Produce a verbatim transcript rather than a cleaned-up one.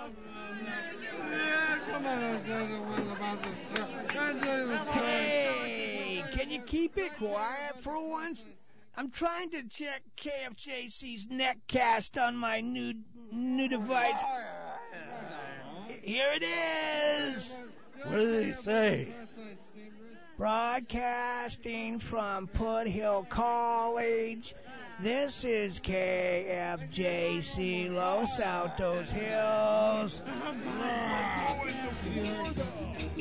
Yeah, come on, I'll tell you one about the story. I'll tell you the story. Hey, can you keep it quiet for once? I'm trying to check K F J C's netcast on my new new device. Here it is. What did he say? Broadcasting from Foothill College. This is K F J C Los Altos Hills.